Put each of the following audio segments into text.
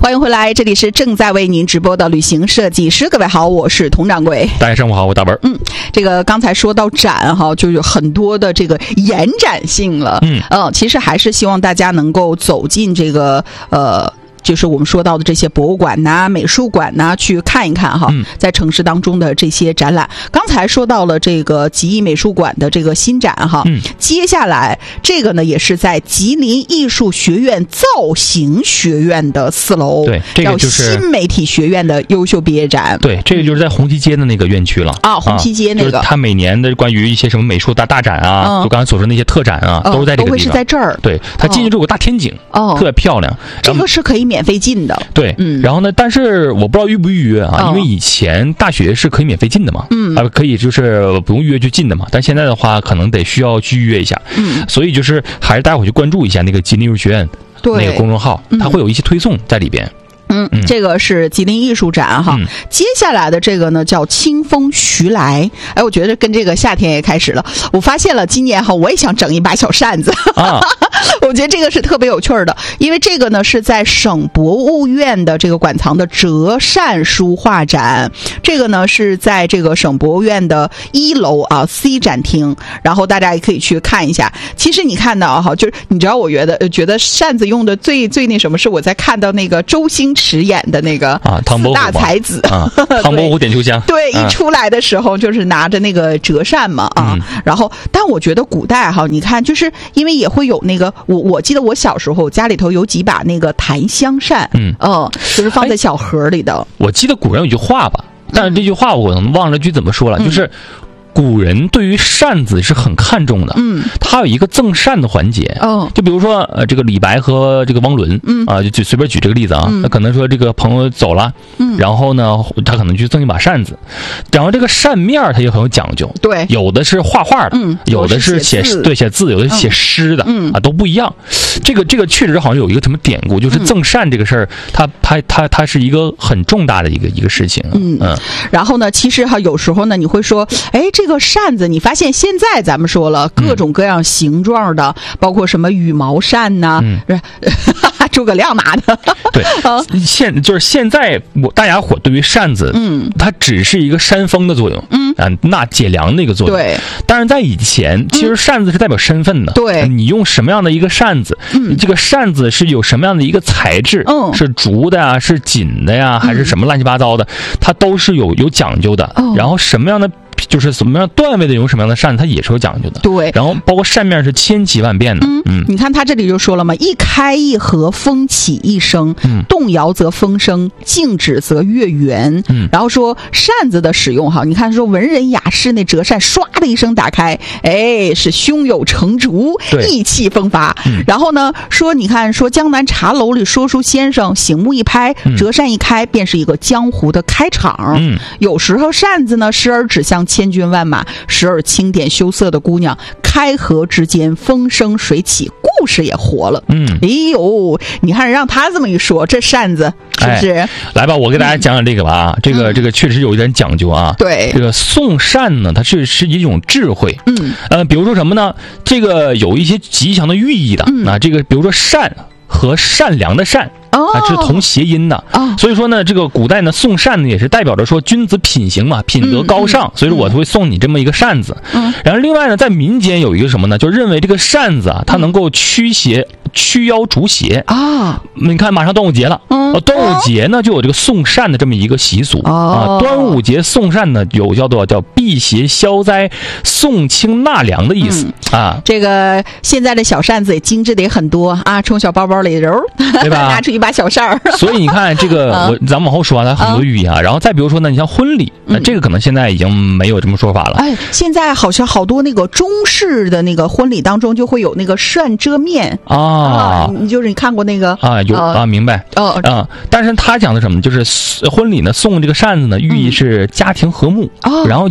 欢迎回来，这里是正在为您直播的旅行设计师。各位好，我是佟掌柜。 大家上午好，我大文。 这个刚才说到展哈，就有很多的这个延展性了。其实还是希望大家能够走进这个就是我们说到的这些博物馆呐、美术馆呐，去看一看哈，在城市当中的这些展览。刚才说到了这个吉艺美术馆的这个新展哈，接下来这个呢也是在吉林艺术学院造型学院的4楼， 对，这个就是新媒体学院的优秀毕业展。 对，这个就是在红旗街的那个院区了啊，红旗街那个， 就是他每年的关于一些什么美术大展啊，就刚才所说的那些特展啊，都是在这个地方， 都会是在这儿。 对，他进去之后有个大天井，特别漂亮。 这个是可以免费进的。 对，然后呢，但是我不知道预不预约啊，因为以前大学是可以免费进的嘛，可以就是不用预约就进的嘛，但现在的话可能得需要去预约一下，所以就是还是大家回去关注一下那个吉林艺术学院那个公众号，它会有一些推送在里边。 这个是吉林艺术展哈，接下来的这个呢叫清风徐来。哎，我觉得跟这个夏天也开始了。我发现了今年哈，我也想整一把小扇子啊。我觉得这个是特别有趣的，因为这个呢是在省博物院的这个馆藏的折扇书画展，这个呢是在这个省博物院的1楼啊 C 展厅，然后大家也可以去看一下。其实你看到哈，就是你知道，我觉得扇子用的最那什么，是我在看到那个周星驰演的那个4大才子唐伯虎点秋香， 对，一出来的时候就是拿着那个折扇嘛然后但我觉得古代哈，你看就是因为也会有那个我记得我小时候家里头有几把那个檀香扇，就是放在小盒里的。 我记得古人有句话吧，但是这句话我忘了句怎么说了，就是古人对于扇子是很看重的，他有一个赠扇的环节，就比如说这个李白和这个汪伦，就随便举这个例子啊，那可能说这个朋友走了，然后呢他可能去赠一把扇子，然后这个扇面它也很有讲究，对，有的是画画的，有的是写字，有的是写诗的，都不一样。这个确实好像有一个什么典故，就是赠扇这个事儿，它是一个很重大的一个事情， 然后呢，其实哈有时候呢你会说，哎，这个扇子，你发现现在咱们说了各种各样形状的，包括什么羽毛扇呐，诸葛亮拿的， 对，现在大家伙对于扇子，它只是一个扇风的作用，那解凉的一个作用，对。但是在以前，其实扇子是代表身份的，对，你用什么样的一个扇子，这个扇子是有什么样的一个材质，是竹的呀，是锦的呀，还是什么乱七八糟的，它都是有讲究的。然后什么样的就是什么样段位的用什么样的扇子，它也是有讲究的。对，然后包括扇面是千奇万变的。 你看它这里就说了嘛，一开一合，风起一声，动摇则风生，静止则月圆。然后说扇子的使用哈，你看说文人雅士那折扇唰的一声打开，哎，是胸有成竹，意气风发。然后呢说你看说江南茶楼里说书先生醒目一拍，折扇一开，便是一个江湖的开场。有时候扇子呢时而指向千军万马，时而清点羞涩的姑娘，开合之间风生水起，故事也活了。哎呦，你看让他这么一说，这扇子是不是？ 来吧，我给大家讲讲这个吧。这个确实有一点讲究啊。对，这个送扇呢，它是一种智慧。比如说什么呢？这个有一些吉祥的寓意的。这个比如说善和善良的善。这是同谐音的，所以说呢，这个古代呢送扇呢也是代表着说君子品行嘛，品德高尚，所以说我会送你这么一个扇子。然后另外呢，在民间有一个什么呢，就认为这个扇子啊，它能够驱妖逐邪啊。你看马上端午节了，端午节呢就有这个送扇的这么一个习俗端午节送扇呢有叫辟邪消灾、送清纳凉的意思啊。 这个现在的小扇子也精致的也很多啊，从小包包里揉，对吧？拿出一把小扇儿。 所以你看这个，咱们往后说它很多寓意啊。然后再比如说呢，你像婚礼，那这个可能现在已经没有这么说法了。 哎，现在好像好多那个中式的那个婚礼当中就会有那个扇遮面就是你看过那个有明白但是他讲的什么，就是婚礼呢送这个扇子呢，寓意是家庭和睦然后也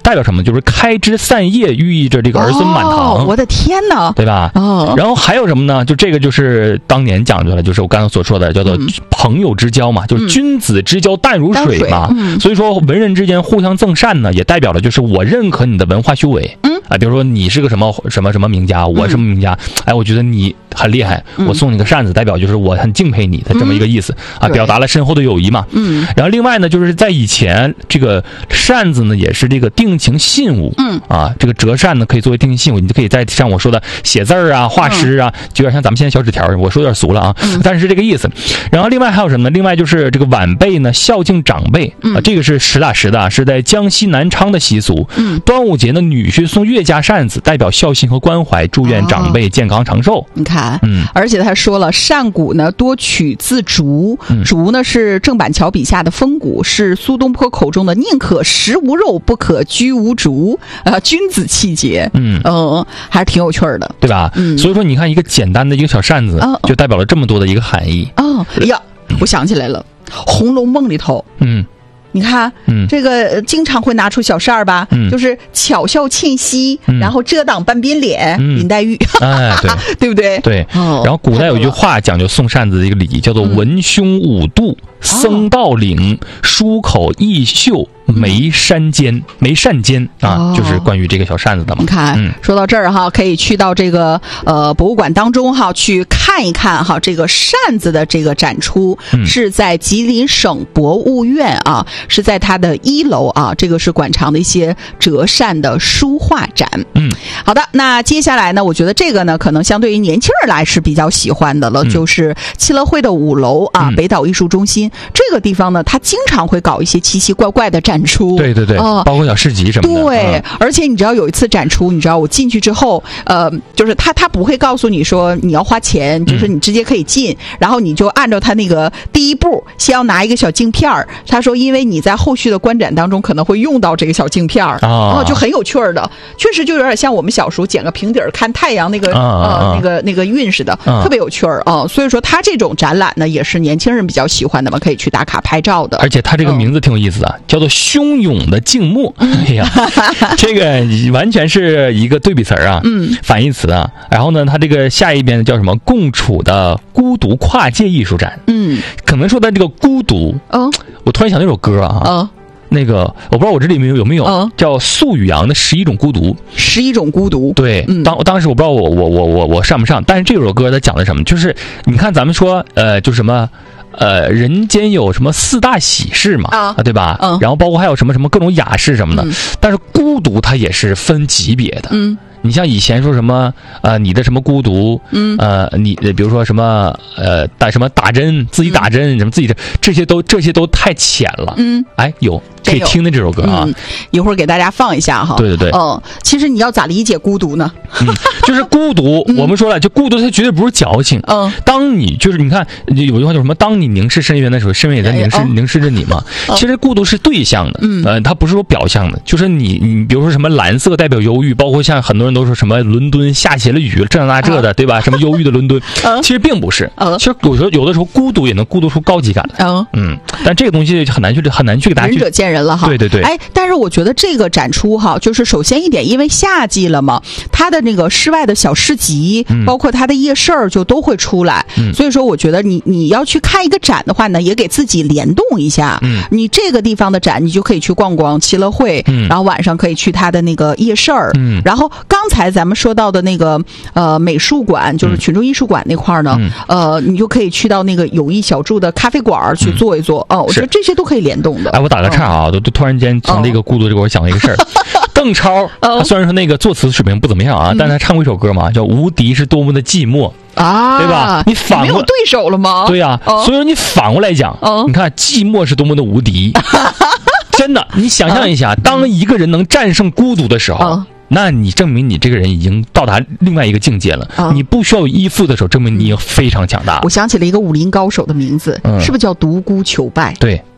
代表什么？就是开枝散叶，寓意着这个儿孙满堂。 我的天哪， 对吧？然后还有什么呢？就这个就是当年讲究了，就是我刚刚所说的叫做朋友之交嘛，就是君子之交淡如水嘛。所以说文人之间互相赠善呢，也代表了就是我认可你的文化修为。比如说你是个什么名家，我什么名家，我觉得你很厉害，我送你个扇子，代表就是我很敬佩你的这么一个意思表达了深厚的友谊嘛。然后另外呢，就是在以前这个扇子呢也是这个定情信物。这个折扇呢可以作为定情信物，你就可以在像我说的写字啊、画诗啊，就有点像咱们现在小纸条，我说有点俗了啊，但是这个意思。然后另外还有什么呢？另外就是这个晚辈呢孝敬长辈这个是实打实的，是在江西南昌的习俗。端午节呢，女婿送岳家扇子，代表孝心和关怀，祝愿长辈健康长寿。 你看，而且他说了，扇骨呢多取自竹，竹呢是郑板桥笔下的风骨，是苏东坡口中的宁可食无肉，不可居无竹，君子气节。还是挺有趣的， 对吧？所以说你看一个简单的一个小扇子，就代表了这么多的一个含义。 我想起来了，《红楼梦》里头，你看，这个经常会拿出小扇儿吧，就是巧笑倩兮，然后遮挡半边脸，林黛玉，对，对不对？ 对。然后古代有一句话讲究送扇子的一个礼仪，叫做文胸五度，僧道领，舒口逸袖，眉扇尖就是关于这个小扇子的嘛。 你看，说到这儿哈，可以去到这个博物馆当中哈，去看一看哈，这个扇子的这个展出是在吉林省博物院啊，是在它的1楼啊，这个是馆藏的一些折扇的书画展。好的，那接下来呢，我觉得这个呢，可能相对于年轻人来是比较喜欢的了，就是七乐汇的5楼啊，北岛艺术中心这个地方呢，它经常会搞一些奇奇怪怪的展出。 对，包括小市集什么的。 对，而且你知道有一次展出，你知道我进去之后，就是他不会告诉你说你要花钱，就是你直接可以进，然后你就按照他那个第一步，先要拿一个小镜片儿。他说，因为你在后续的观展当中可能会用到这个小镜片儿就很有趣儿的，确实就有点像我们小时候剪个平底儿看太阳那个那个韵似的，特别有趣儿啊。所以说他这种展览呢，也是年轻人比较喜欢的嘛，可以去打卡拍照的。 而且他这个名字挺有意思的，叫做汹涌的静默。哎呀，这个完全是一个对比词啊，反义词啊。然后呢，他这个下一边叫什么？共处的孤独跨界艺术展。可能说的这个孤独，我突然想那首歌啊。那个我不知道我这里面有没有叫素宇阳的11种孤独。 11种孤独。 对，当时我不知道我上不上，但是这首歌它讲的什么？就是你看咱们说就什么人间有什么4大喜事嘛，对吧？然后包括还有什么各种雅事什么的，但是孤独它也是分级别的。你像以前说什么你的什么孤独，你比如说什么打针，自己打针什么自己这些都太浅了。有可以听的这首歌啊， 一会儿给大家放一下哈。 对， 其实你要咋理解孤独呢？ 就是孤独，我们说了，就孤独它绝对不是矫情。当你就是你看有句话叫什么？当你凝视深渊的时候，深渊也在凝视着你嘛。其实孤独是对象的，它不是说表象的。就是你比如说什么蓝色代表忧郁，包括像很多人都说什么伦敦下起了雨，这的，对吧？什么忧郁的伦敦，其实并不是。其实有的时候孤独也能孤独出高级感来。但这个东西很难去给大家去。 仁者见仁了哈。 对。 但是我觉得这个展出哈，就是首先一点，因为夏季了嘛，它的那个室外的小市集，包括它的夜市儿就都会出来。所以说，我觉得你要去看一个展的话呢，也给自己联动一下。你这个地方的展，你就可以去逛逛七乐汇，然后晚上可以去它的那个夜市儿。然后刚才咱们说到的那个美术馆，就是群众艺术馆那块儿呢，你就可以去到那个友谊小筑的咖啡馆去坐一坐。我觉得这些都可以联动的。 我打个岔啊，都突然间从这个孤独这个我想了一个事儿。邓超他虽然说那个作词水平不怎么样啊，但他唱过一首歌嘛，叫《无敌是多么的寂寞》对吧？你反过没有对手了吗？ 对呀，所以说你反过来讲，你看寂寞是多么的无敌。真的，你想象一下，当一个人能战胜孤独的时候，那你证明你这个人已经到达另外一个境界了。你不需要依附的时候，证明你已经非常强大。 我想起了一个武林高手的名字，是不是叫独孤求败？ 对。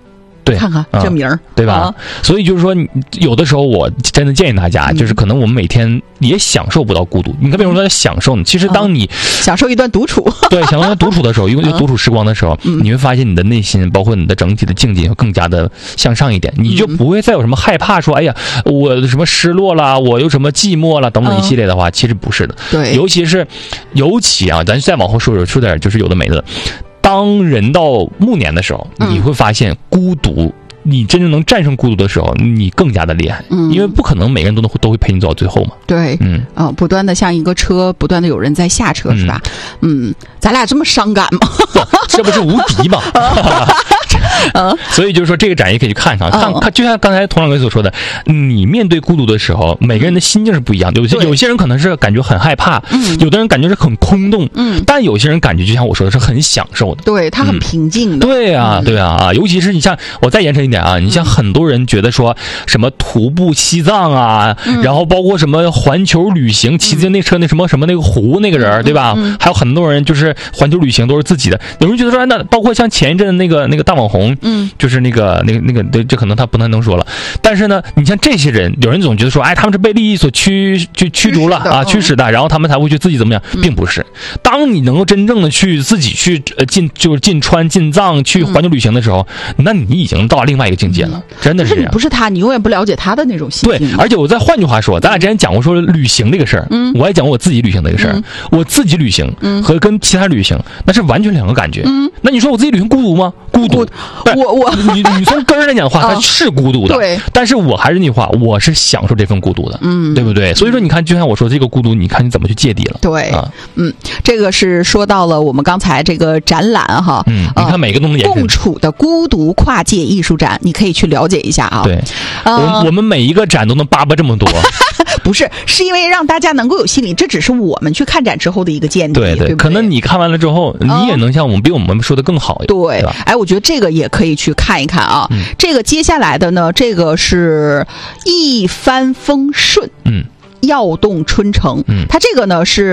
对， 看看这名儿， 对吧？所以就是说，有的时候我真的建议大家，就是可能我们每天也享受不到孤独。你看，为什么在享受呢？其实当你享受一段独处， 对，享受一段独处的时候，因为独处时光的时候，你会发现你的内心，包括你的整体的境界会更加的向上一点，你就不会再有什么害怕说，哎呀，我什么失落啦，我有什么寂寞啦等等一系列的话，其实不是的。 对， 尤其啊，咱再往后说点，就是有的没的。当人到暮年的时候，你会发现孤独。你真正能战胜孤独的时候，你更加的厉害，因为不可能每个人都会陪你走到最后嘛。 对，不断的像一个车，不断的有人在下车，是吧？咱俩这么伤感吗？ 这不是无敌吗？所以就是说，这个展也可以去看看，就像刚才佟掌柜所说的，你面对孤独的时候，每个人的心境是不一样的。有些人可能是感觉很害怕，有的人感觉是很空洞，但有些人感觉就像我说的是很享受的， 对他很平静的。 对啊，尤其是你像我再延伸一点啊，你像很多人觉得说什么徒步西藏啊，然后包括什么环球旅行，骑自行车那什么那个湖那个人，对吧？还有很多人就是环球旅行都是自己的。有人觉得说，那包括像前一阵那个大网红。就是那个，对，这可能他不太能说了。但是呢，你像这些人，有人总觉得说，哎，他们是被利益所驱逐了啊，驱使的，然后他们才会去自己怎么样，并不是。当你能够真正的去自己去进川进藏去环球旅行的时候，那你已经到了另外一个境界了，真的是这样。 不是他，你永远不了解他的那种心境。对，而且我再换句话说，咱俩之前讲过说旅行这个事儿，我也讲过我自己旅行这个事儿。我自己旅行和跟其他旅行那是完全两个感觉。那你说我自己旅行孤独吗？孤独。你从根儿来讲的话，它是孤独的。 对， 但是我还是那句话，我是享受这份孤独的，对不对？所以说，你看，就像我说这个孤独，你看你怎么去芥蒂了？ 对，这个是说到了我们刚才这个展览哈， 你看每个都能延伸。 共处的孤独跨界艺术展，你可以去了解一下啊。 对，我们每一个展都能巴巴这么多。 不是因为让大家能够有心理，这只是我们去看展之后的一个见解。对， 可能你看完了之后，你也能像比我们说的更好一点。 对，哎，我觉得这个也可以去看一看啊。这个接下来的呢，这个是一帆风顺，耀动春城。它这个呢是